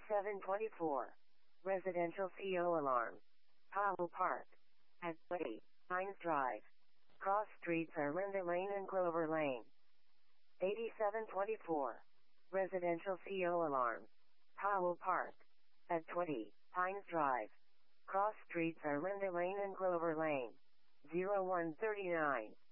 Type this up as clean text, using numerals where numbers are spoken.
8724. Residential CO alarm. Powell Park. At 20 Hines Drive. Cross streets are Linda Lane and Clover Lane. 8724. Residential CO alarm. Powell Park. At 20 Hines Drive. Cross streets are Linda Lane and Clover Lane. 0139.